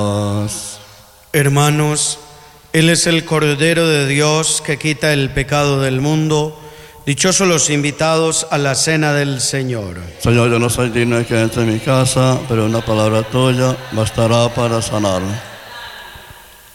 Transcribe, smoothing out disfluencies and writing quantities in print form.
Hermanos, Él es el Cordero de Dios que quita el pecado del mundo. Dichosos los invitados a la cena del Señor. Señor, yo no soy digno de que entre en mi casa, pero una palabra tuya bastará para sanarme.